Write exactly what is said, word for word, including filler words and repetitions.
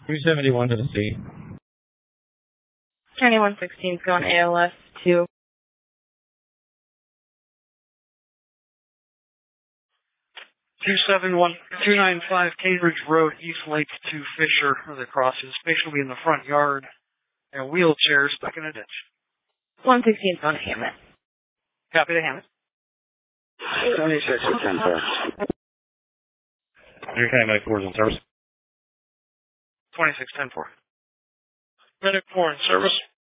two seventy-one to the C. County one sixteen is going A L S to two seven one two nine five Cambridge Road, East Lake to Fisher, where the cross is. Patient will be in the front yard, and wheelchair stuck in a ditch. one sixteen is going to Hammett. Copy to Hammett. twenty-six to ten four. Your County Medic four is in service. twenty-six ten four. Medic four in service.